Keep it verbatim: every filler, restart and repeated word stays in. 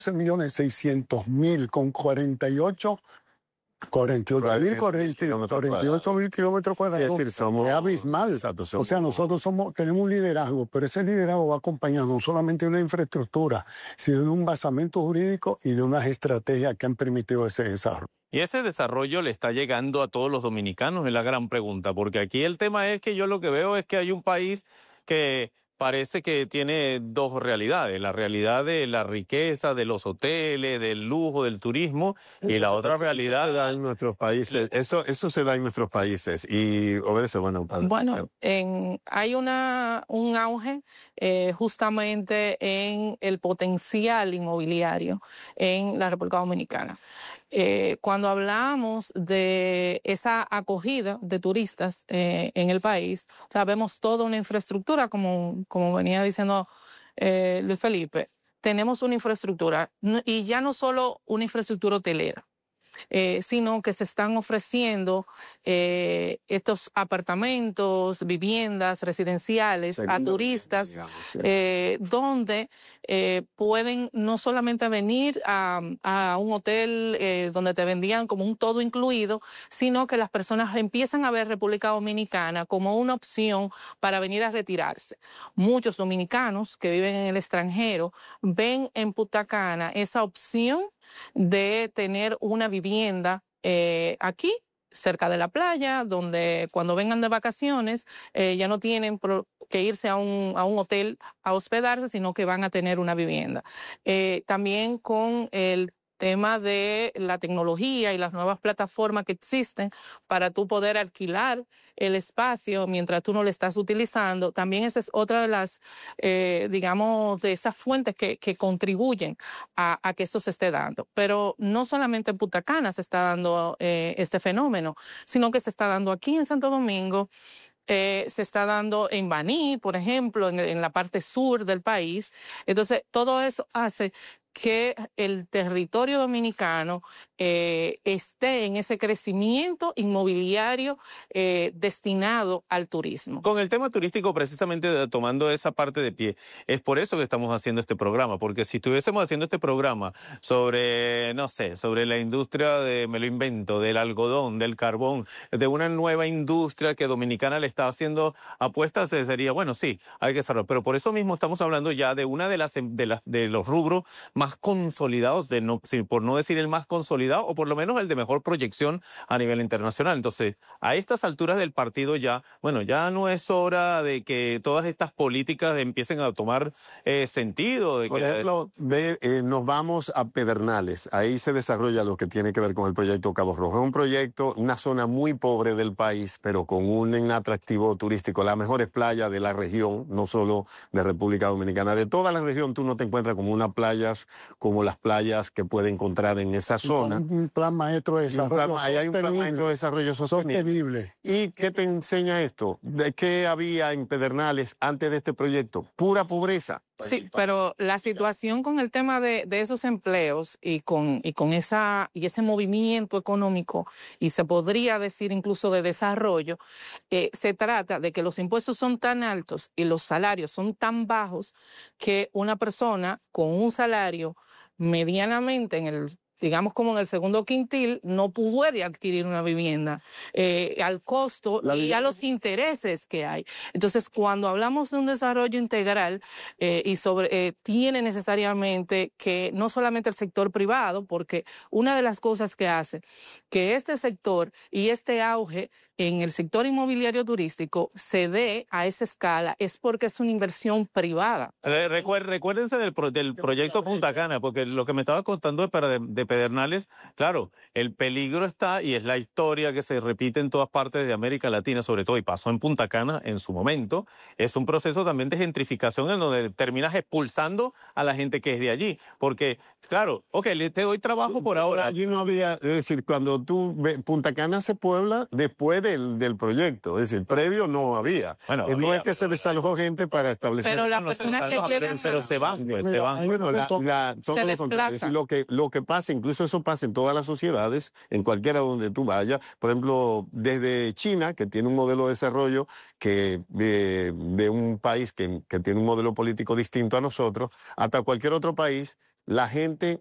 millones seiscientos mil con cuarenta y ocho cuarenta y ocho mil cuarenta y ocho mil kilómetros cuadrados. Es decir, somos, es abismal. Exacto, somos, o sea, nosotros somos, tenemos un liderazgo, pero ese liderazgo va acompañado no solamente de una infraestructura, sino de un basamento jurídico y de unas estrategias que han permitido ese desarrollo. Y ese desarrollo le está llegando a todos los dominicanos, es la gran pregunta, porque aquí el tema es que yo lo que veo es que hay un país que parece que tiene dos realidades, la realidad de la riqueza, de los hoteles, del lujo, del turismo, y la otra realidad... Se da en nuestros países, eso, eso se da en nuestros países, y obedece, bueno, padre. Bueno, en, hay una, un auge eh, justamente en el potencial inmobiliario en la República Dominicana. Eh, cuando hablamos de esa acogida de turistas eh, en el país, o sea, vemos toda una infraestructura, como, como venía diciendo eh, Luis Felipe, tenemos una infraestructura, y ya no solo una infraestructura hotelera, Eh, sino que se están ofreciendo eh, estos apartamentos, viviendas residenciales Segunda, a turistas, digamos, sí. eh, donde eh, pueden no solamente venir a, a un hotel eh, donde te vendían como un todo incluido, sino que las personas empiezan a ver República Dominicana como una opción para venir a retirarse. Muchos dominicanos que viven en el extranjero ven en Punta Cana esa opción de tener una vivienda eh, aquí, cerca de la playa, donde cuando vengan de vacaciones eh, ya no tienen que irse a un, a un hotel a hospedarse, sino que van a tener una vivienda. Eh, también con el tema de la tecnología y las nuevas plataformas que existen para tú poder alquilar el espacio mientras tú no lo estás utilizando. También esa es otra de las, eh, digamos, de esas fuentes que, que contribuyen a, a que esto se esté dando. Pero no solamente en Punta Cana se está dando eh, este fenómeno, sino que se está dando aquí en Santo Domingo, Eh, se está dando en Baní, por ejemplo, en, en la parte sur del país. Entonces, todo eso hace que el territorio dominicano eh, esté en ese crecimiento inmobiliario eh, destinado al turismo. Con el tema turístico, precisamente tomando esa parte de pie, es por eso que estamos haciendo este programa, porque si estuviésemos haciendo este programa sobre, no sé, sobre la industria de, me lo invento, del algodón, del carbón, de una nueva industria que Dominicana le está haciendo apuestas, sería, bueno, sí, hay que hacerlo, pero por eso mismo estamos hablando ya de una de las de, las, de los rubros más consolidados, de no, por no decir el más consolidado, o por lo menos el de mejor proyección a nivel internacional. Entonces, a estas alturas del partido ya, bueno, ya no es hora de que todas estas políticas empiecen a tomar eh, sentido. De por que ejemplo, ve, eh, nos vamos a Pedernales, ahí se desarrolla lo que tiene que ver con el proyecto Cabo Rojo. Es un proyecto, una zona muy pobre del país, pero con un atractivo turístico, las mejores playas de la región, no solo de República Dominicana, de toda la región tú no te encuentras como unas playas como las playas que puede encontrar en esa zona. Un plan maestro de desarrollo Ahí hay un plan maestro de desarrollo sostenible. ¿Y qué te enseña esto? ¿De qué había en Pedernales antes de este proyecto? Pura pobreza. Sí, pero la situación con el tema de, de esos empleos y con, y con esa, y ese movimiento económico, y se podría decir incluso de desarrollo, eh, se trata de que los impuestos son tan altos y los salarios son tan bajos que una persona con un salario medianamente en el, digamos como en el segundo quintil, no puede adquirir una vivienda eh, al costo la y a los intereses que hay. Entonces, cuando hablamos de un desarrollo integral eh, y sobre eh, tiene necesariamente que no solamente el sector privado, porque una de las cosas que hace que este sector y este auge en el sector inmobiliario turístico se dé a esa escala es porque es una inversión privada. Recuer, recuérdense del, pro, del proyecto Punta Cana, porque lo que me estaba contando de, de Pedernales, claro, el peligro está y es la historia que se repite en todas partes de América Latina, sobre todo, y pasó en Punta Cana en su momento. Es un proceso también de gentrificación en donde terminas expulsando a la gente que es de allí, porque, claro, ok, te doy trabajo por ahora. Allí no había, es decir, cuando tú, Punta Cana se puebla después del, del proyecto, es decir, previo no había. Bueno, no había, es que se desalojó gente para establecer. Pero las personas que llegan, pero se van, pues, se van. Bueno, la, la, todo se lo desplazan. Es decir, lo que, lo que pasa, incluso eso pasa en todas las sociedades, en cualquiera donde tú vayas. Por ejemplo, desde China, que tiene un modelo de desarrollo que de, de un país que, que tiene un modelo político distinto a nosotros, hasta cualquier otro país la gente